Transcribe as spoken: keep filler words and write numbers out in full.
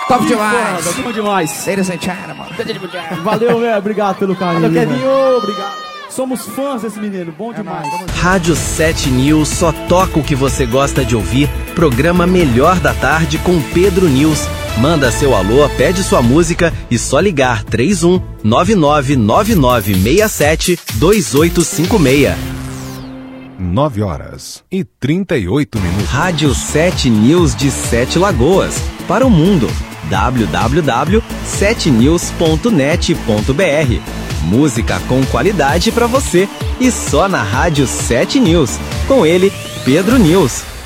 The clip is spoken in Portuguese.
Top demais. Foda, bom demais. Ladies and gentlemen. Valeu, velho. Obrigado pelo carinho. Kevinho, obrigado. Somos fãs desse menino. Bom demais. Rádio sete News só toca o que você gosta de ouvir. Programa Melhor da Tarde com Pedro News. Manda seu alô, pede sua música e só ligar três um nove nove nove nove seis sete dois oito cinco seis. nove horas e trinta e oito minutos. Rádio sete News de Sete Lagoas. Para o mundo. w w w ponto sete news ponto net ponto b r. Música com qualidade para você. E só na Rádio sete News. Com ele, Pedro News.